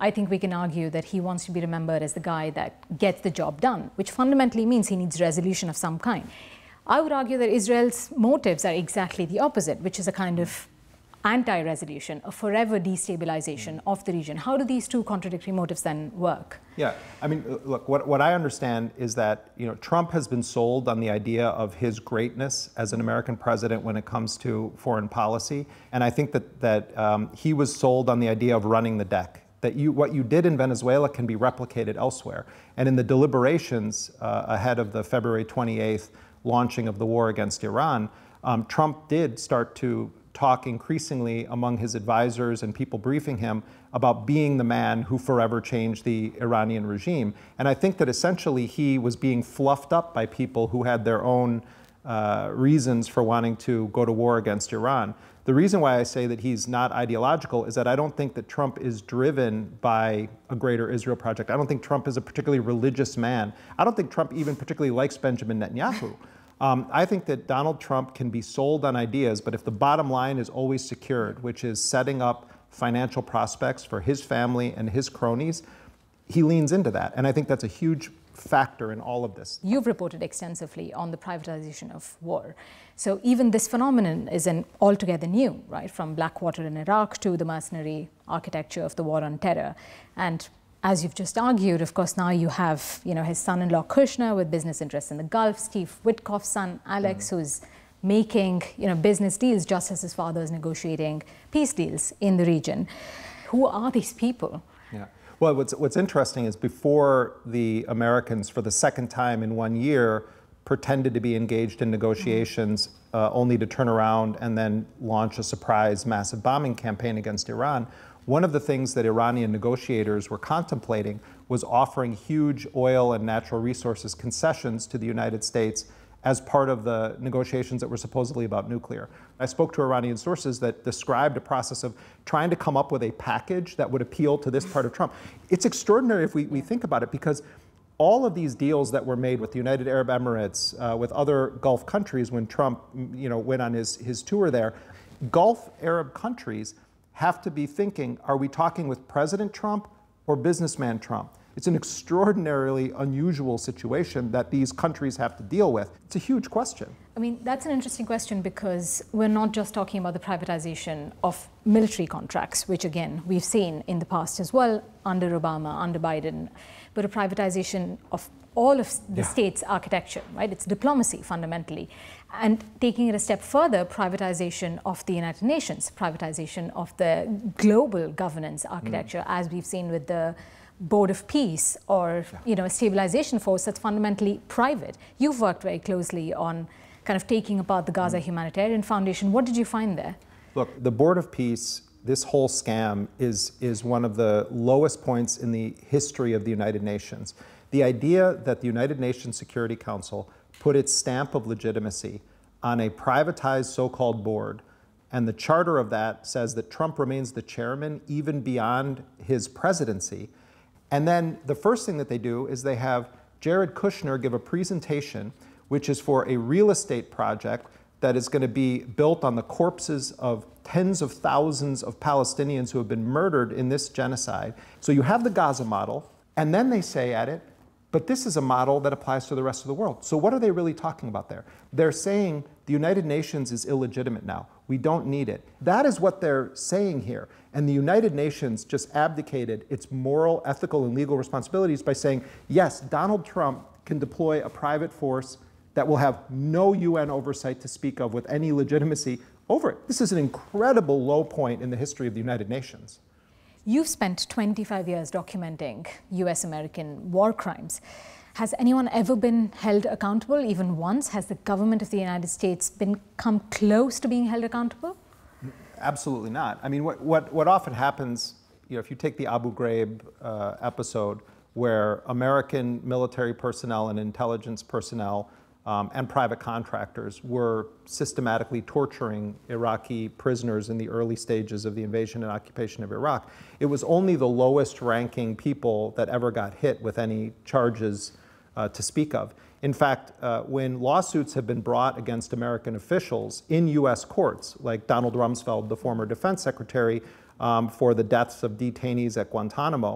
I think we can argue that he wants to be remembered as the guy that gets the job done, which fundamentally means he needs resolution of some kind. I would argue that Israel's motives are exactly the opposite, which is a kind of anti-resolution, a forever destabilization of the region. How do these two contradictory motives then work? Yeah, I mean, look, what I understand is that, Trump has been sold on the idea of his greatness as an American president when it comes to foreign policy. And I think that he was sold on the idea of running the deck, that what you did in Venezuela can be replicated elsewhere. And in the deliberations ahead of the February 28th launching of the war against Iran, Trump did start to talk increasingly among his advisors and people briefing him about being the man who forever changed the Iranian regime. And I think that essentially he was being fluffed up by people who had their own reasons for wanting to go to war against Iran. The reason why I say that he's not ideological is that I don't think that Trump is driven by a greater Israel project. I don't think Trump is a particularly religious man. I don't think Trump even particularly likes Benjamin Netanyahu. I think that Donald Trump can be sold on ideas, but if the bottom line is always secured, which is setting up financial prospects for his family and his cronies, he leans into that. And I think that's a huge factor in all of this. You've reported extensively on the privatization of war. So even this phenomenon isn't altogether new, right? From Blackwater in Iraq to the mercenary architecture of the war on terror. And as you've just argued, of course, now you have, his son-in-law Kushner with business interests in the Gulf, Steve Witkoff's son Alex, who's making, business deals just as his father is negotiating peace deals in the region. Who are these people? Yeah. Well, what's interesting is before the Americans, for the second time in 1 year, pretended to be engaged in negotiations only to turn around and then launch a surprise massive bombing campaign against Iran, one of the things that Iranian negotiators were contemplating was offering huge oil and natural resources concessions to the United States as part of the negotiations that were supposedly about nuclear. I spoke to Iranian sources that described a process of trying to come up with a package that would appeal to this part of Trump. It's extraordinary if we think about it, because all of these deals that were made with the United Arab Emirates, with other Gulf countries when Trump went on his tour there, Gulf Arab countries have to be thinking, are we talking with President Trump or businessman Trump? It's an extraordinarily unusual situation that these countries have to deal with. It's a huge question. I mean, that's an interesting question, because we're not just talking about the privatization of military contracts, which again, we've seen in the past as well, under Obama, under Biden, but a privatization of all of the state's architecture, right? It's diplomacy, fundamentally. And taking it a step further, privatization of the United Nations, privatization of the global governance architecture, as we've seen with the Board of Peace, or a stabilization force that's fundamentally private. You've worked very closely on kind of taking apart the Gaza Humanitarian Foundation. What did you find there? Look, the Board of Peace, this whole scam is one of the lowest points in the history of the United Nations. The idea that the United Nations Security Council put its stamp of legitimacy on a privatized so-called board, and the charter of that says that Trump remains the chairman even beyond his presidency. And then the first thing that they do is they have Jared Kushner give a presentation which is for a real estate project that is going to be built on the corpses of tens of thousands of Palestinians who have been murdered in this genocide. So you have the Gaza model, and then they say at it, but this is a model that applies to the rest of the world. So what are they really talking about there? They're saying the United Nations is illegitimate now. We don't need it. That is what they're saying here. And the United Nations just abdicated its moral, ethical, and legal responsibilities by saying, yes, Donald Trump can deploy a private force that will have no UN oversight to speak of with any legitimacy over it. This is an incredible low point in the history of the United Nations. You've spent 25 years documenting US-American war crimes. Has anyone ever been held accountable, even once? Has the government of the United States come close to being held accountable? Absolutely not. I mean, what often happens, if you take the Abu Ghraib episode, where American military personnel and intelligence personnel and private contractors were systematically torturing Iraqi prisoners in the early stages of the invasion and occupation of Iraq. It was only the lowest ranking people that ever got hit with any charges to speak of. In fact, when lawsuits have been brought against American officials in US courts, like Donald Rumsfeld, the former defense secretary, for the deaths of detainees at Guantanamo,